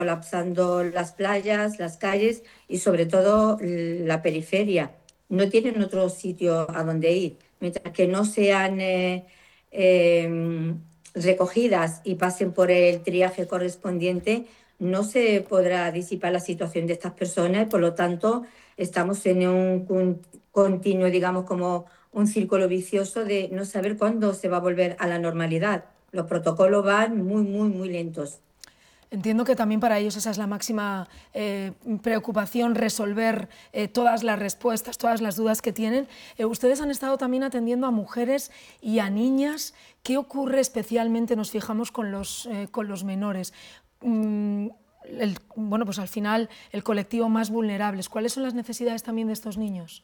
colapsando las playas, las calles y sobre todo la periferia. No tienen otro sitio a donde ir. Mientras que no sean eh, recogidas y pasen por el triaje correspondiente, no se podrá disipar la situación de estas personas y por lo tanto estamos en un continuo, digamos, como un círculo vicioso de no saber cuándo se va a volver a la normalidad. Los protocolos van muy, muy, muy lentos. Entiendo que también para ellos esa es la máxima preocupación, resolver todas las respuestas, todas las dudas que tienen. Ustedes han estado también atendiendo a mujeres y a niñas. ¿Qué ocurre especialmente, nos fijamos, con los menores? Bueno, pues al final el colectivo más vulnerable. ¿Cuáles son las necesidades también de estos niños?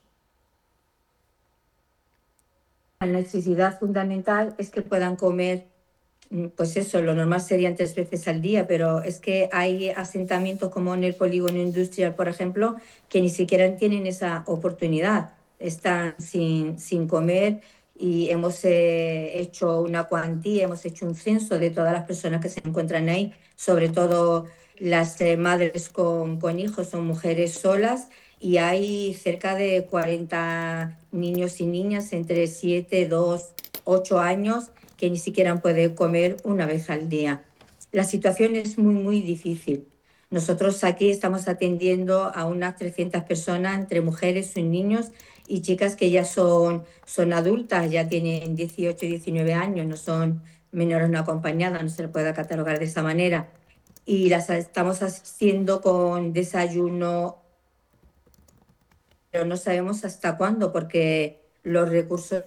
La necesidad fundamental es que puedan comer, pues eso, lo normal serían 3 veces al día, pero es que hay asentamientos como en el polígono industrial, por ejemplo, que ni siquiera tienen esa oportunidad. Están sin comer y hemos hecho una cuantía, hemos hecho un censo de todas las personas que se encuentran ahí, sobre todo las madres con hijos, son mujeres solas y hay cerca de 40 niños y niñas entre 7, 2, 8 años que ni siquiera pueden comer una vez al día. La situación es muy, muy difícil. Nosotros aquí estamos atendiendo a unas 300 personas, entre mujeres y niños y chicas que ya son adultas, ya tienen 18 y 19 años, no son menores no acompañadas, no se les puede catalogar de esa manera. Y las estamos haciendo con desayuno, pero no sabemos hasta cuándo, porque los recursos...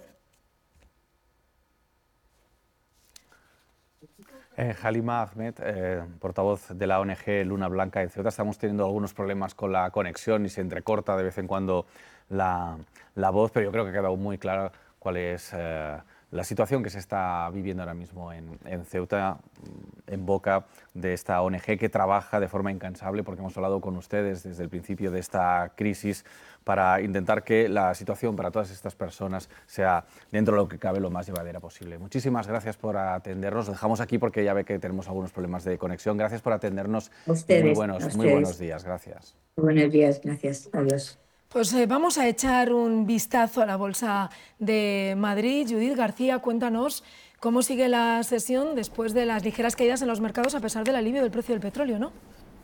Halima Ahmed, portavoz de la ONG Luna Blanca en Ceuta. Estamos teniendo algunos problemas con la conexión y se entrecorta de vez en cuando la voz, pero yo creo que ha quedado muy clara cuál es la situación que se está viviendo ahora mismo en Ceuta, en boca de esta ONG que trabaja de forma incansable, porque hemos hablado con ustedes desde el principio de esta crisis para intentar que la situación para todas estas personas sea, dentro de lo que cabe, lo más llevadera posible. Muchísimas gracias por atendernos. Lo dejamos aquí porque ya ve que tenemos algunos problemas de conexión. Gracias por atendernos y muy buenos días. Gracias. Buenos días, gracias. Adiós. Pues vamos a echar un vistazo a la Bolsa de Madrid. Judith García, cuéntanos cómo sigue la sesión después de las ligeras caídas en los mercados a pesar del alivio del precio del petróleo, ¿no?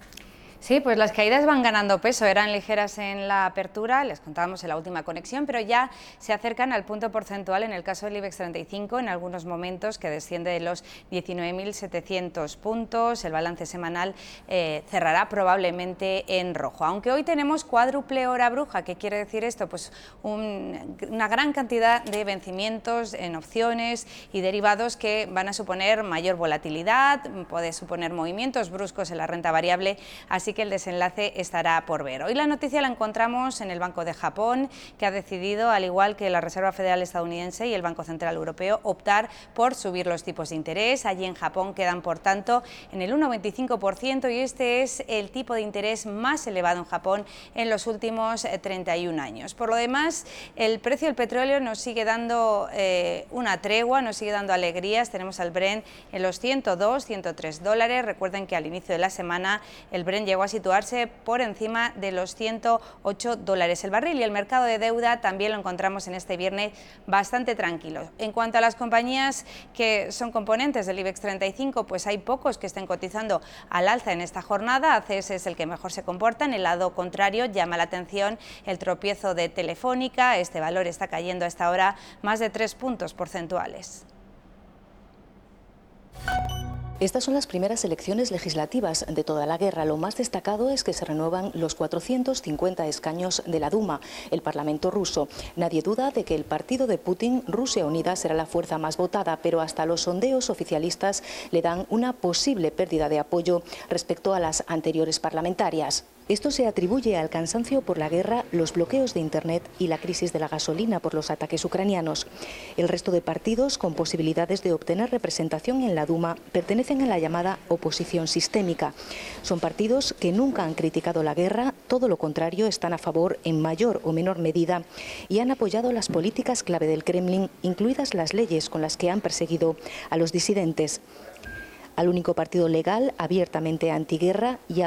Sí, pues las caídas van ganando peso, eran ligeras en la apertura, les contábamos en la última conexión, pero ya se acercan al punto porcentual en el caso del IBEX 35, en algunos momentos que desciende de los 19.700 puntos, el balance semanal cerrará probablemente en rojo, aunque hoy tenemos cuádruple hora bruja. ¿Qué quiere decir esto? Pues una gran cantidad de vencimientos en opciones y derivados que van a suponer mayor volatilidad, puede suponer movimientos bruscos en la renta variable, así que el desenlace estará por ver. Hoy la noticia la encontramos en el Banco de Japón, que ha decidido, al igual que la Reserva Federal estadounidense y el Banco Central Europeo, optar por subir los tipos de interés. Allí en Japón quedan, por tanto, en el 1,25% y este es el tipo de interés más elevado en Japón en los últimos 31 años. Por lo demás, el precio del petróleo nos sigue dando una tregua, nos sigue dando alegrías. Tenemos al Brent en los 102, 103 dólares. Recuerden que al inicio de la semana el Brent llegó a situarse por encima de los 108 dólares el barril y el mercado de deuda también lo encontramos en este viernes bastante tranquilo. En cuanto a las compañías que son componentes del IBEX 35, pues hay pocos que estén cotizando al alza en esta jornada. ACS es el que mejor se comporta. En el lado contrario llama la atención el tropiezo de Telefónica. Este valor está cayendo a esta hora más de 3 puntos porcentuales. Estas son las primeras elecciones legislativas de toda la guerra. Lo más destacado es que se renuevan los 450 escaños de la Duma, el Parlamento ruso. Nadie duda de que el partido de Putin, Rusia Unida, será la fuerza más votada, pero hasta los sondeos oficialistas le dan una posible pérdida de apoyo respecto a las anteriores parlamentarias. Esto se atribuye al cansancio por la guerra, los bloqueos de Internet y la crisis de la gasolina por los ataques ucranianos. El resto de partidos con posibilidades de obtener representación en la Duma pertenecen a la llamada oposición sistémica. Son partidos que nunca han criticado la guerra, todo lo contrario, están a favor en mayor o menor medida y han apoyado las políticas clave del Kremlin, incluidas las leyes con las que han perseguido a los disidentes. al único partido legal abiertamente antiguerra y